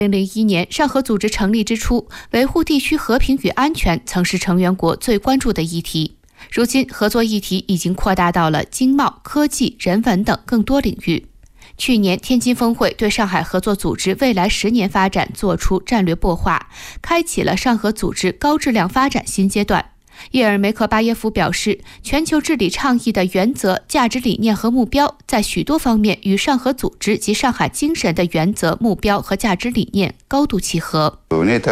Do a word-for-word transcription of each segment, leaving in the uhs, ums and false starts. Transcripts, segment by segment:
二零零一年，上合组织成立之初，维护地区和平与安全曾是成员国最关注的议题。如今，合作议题已经扩大到了经贸、科技、人文等更多领域。去年，天津峰会对上海合作组织未来十年发展作出战略擘画，开启了上合组织高质量发展新阶段。叶尔梅克巴耶夫表示，全球治理倡议的原则、价值理念和目标在许多方面与上合组织及上海精神的原则、目标和价值理念高度契合。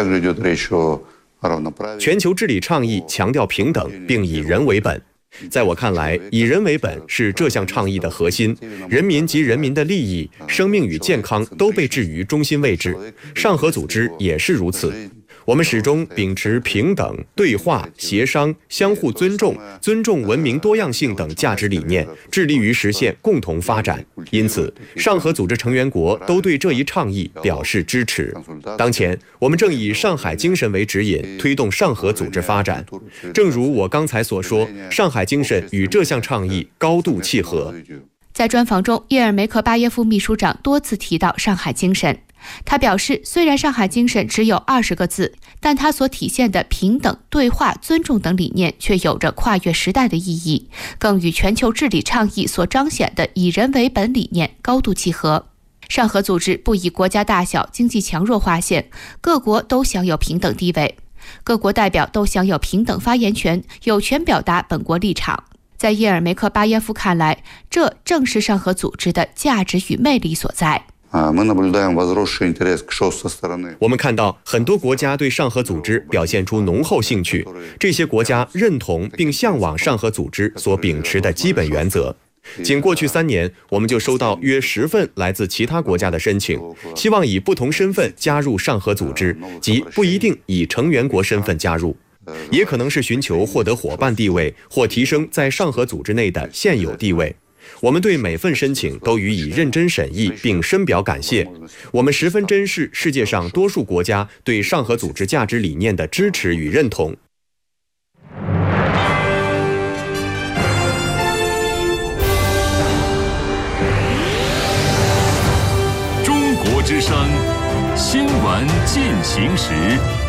全球治理倡议强调平等，并以人为本。在我看来，以人为本是这项倡议的核心，人民及人民的利益、生命与健康都被置于中心位置。上合组织也是如此。我们始终秉持平等、对话、协商、相互尊重、尊重文明多样性等价值理念，致力于实现共同发展。因此，上合组织成员国都对这一倡议表示支持。当前，我们正以上海精神为指引，推动上合组织发展。正如我刚才所说，上海精神与这项倡议高度契合。 在专访中，叶尔梅克巴耶夫秘书长多次提到上海精神。他表示，虽然上海精神只有二十个字，但它所体现的平等、对话、尊重等理念却有着跨越时代的意义，更与全球治理倡议所彰显的以人为本理念高度契合。上合组织不以国家大小、经济强弱划线，各国都享有平等地位，各国代表都享有平等发言权，有权表达本国立场。在叶尔梅克巴耶夫看来，这正是上合组织的价值与魅力所在。 我们看到很多国家对上合组织表现出浓厚兴趣，这些国家认同并向往上合组织所秉持的基本原则。仅过去三年，我们就收到约十份来自其他国家的申请，希望以不同身份加入上合组织，即不一定以成员国身份加入，也可能是寻求获得伙伴地位或提升在上合组织内的现有地位。我们对每份申请都予以认真审议，并深表感谢。我们十分珍视世界上多数国家对上合组织价值理念的支持与认同。 中国之声，新闻进行时。